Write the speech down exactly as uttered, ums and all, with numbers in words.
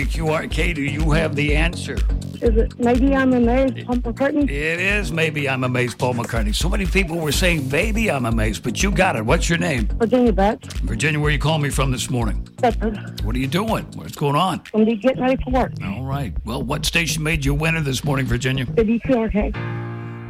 W Q R K. Do you have the answer? Is it Maybe I'm Amazed, Paul McCartney? It is Maybe I'm Amazed, Paul McCartney. So many people were saying Baby I'm Amazed, but you got it. What's your name? Virginia Betts. Virginia, where you calling me from this morning? Bedford. What are you doing? What's going on? I'm getting ready for work. All right. Well, what station made you winner this morning, Virginia? W Q R K.